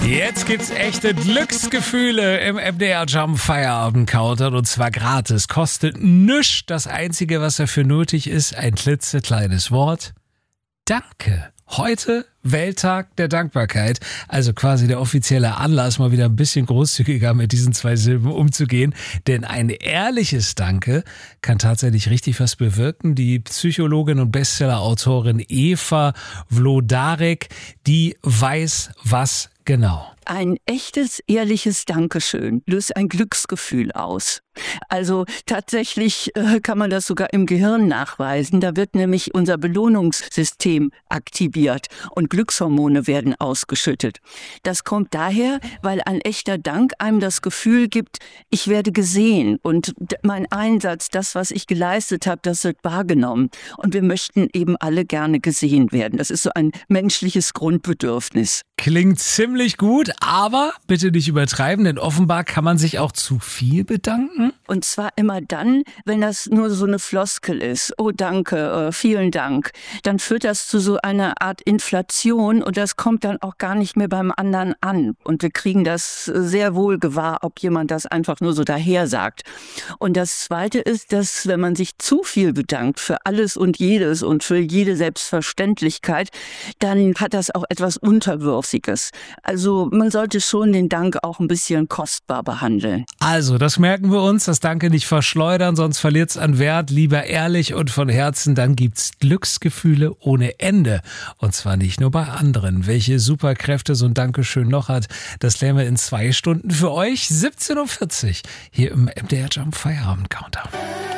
Jetzt gibt's echte Glücksgefühle im MDR Jump Feierabend Countdown und zwar gratis. Kostet nichts. Das Einzige, was dafür nötig ist, ein klitzekleines Wort. Danke. Heute Welttag der Dankbarkeit, also quasi der offizielle Anlass, mal wieder ein bisschen großzügiger mit diesen 2 Silben umzugehen. Denn ein ehrliches Danke kann tatsächlich richtig was bewirken. Die Psychologin und Bestseller-Autorin Eva Wlodarek, die weiß was genau. Ein echtes, ehrliches Dankeschön löst ein Glücksgefühl aus. Also tatsächlich kann man das sogar im Gehirn nachweisen. Da wird nämlich unser Belohnungssystem aktiviert und Glückshormone werden ausgeschüttet. Das kommt daher, weil ein echter Dank einem das Gefühl gibt, ich werde gesehen und mein Einsatz, das, was ich geleistet habe, das wird wahrgenommen. Und wir möchten eben alle gerne gesehen werden. Das ist so ein menschliches Grundbedürfnis. Klingt ziemlich gut, aber bitte nicht übertreiben, denn offenbar kann man sich auch zu viel bedanken. Und zwar immer dann, wenn das nur so eine Floskel ist. Oh, danke, vielen Dank. Dann führt das zu so einer Art Inflation und das kommt dann auch gar nicht mehr beim anderen an. Und wir kriegen das sehr wohl gewahr, ob jemand das einfach nur so daher sagt. Und das Zweite ist, dass wenn man sich zu viel bedankt für alles und jedes und für jede Selbstverständlichkeit, dann hat das auch etwas Unterwürfiges. Also man sollte schon den Dank auch ein bisschen kostbar behandeln. Also, das merken wir uns, das Danke nicht verschleudern, sonst verliert es an Wert. Lieber ehrlich und von Herzen, dann gibt's Glücksgefühle ohne Ende. Und zwar nicht nur bei anderen. Welche Superkräfte so ein Dankeschön noch hat, das lernen wir in 2 Stunden für euch. 17:40 Uhr hier im MDR Jump Feierabend Countdown.